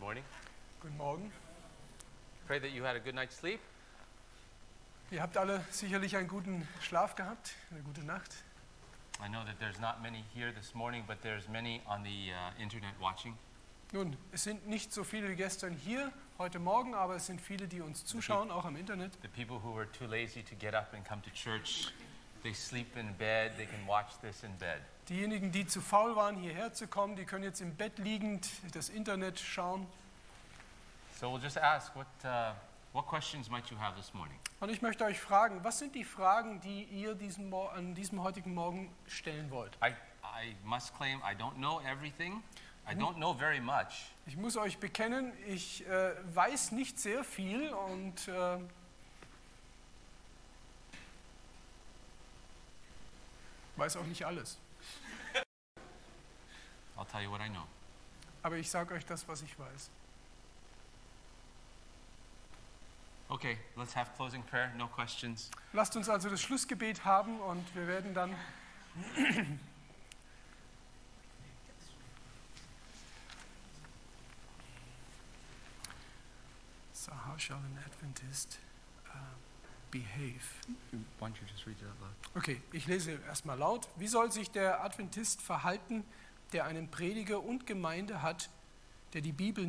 morning. Guten Morgen. Pray that you had a good night's sleep. Ihr habt alle sicherlich einen guten Schlaf gehabt, eine gute Nacht. I know that there's not many here this morning, but there's many on the internet watching. Nun, es sind nicht so viele wie gestern hier, heute Morgen, aber es sind viele, die uns zuschauen, auch am Internet. The people who were too lazy to get up and come to church, they sleep in bed, they can watch this in bed. Diejenigen, die zu faul waren, hierher zu kommen, die können jetzt im Bett liegend das Internet schauen. So we'll just ask, what questions might you have this morning? Und ich möchte euch fragen, was sind die Fragen, die ihr an diesem heutigen Morgen stellen wollt? I must claim I don't know everything. I don't know very much. Ich muss euch bekennen, ich weiß nicht sehr viel und weiß auch nicht alles. I'll tell you what I know. Aber ich sage euch das, was ich weiß. Okay, let's have closing prayer. No questions. Lasst uns also das Schlussgebet haben und wir werden dann So how shall an Adventist behave? Why don't you just read it out loud? Okay, ich lese erstmal laut. Wie soll sich der Adventist verhalten, der einen Prediger und Gemeinde hat, der die Bibel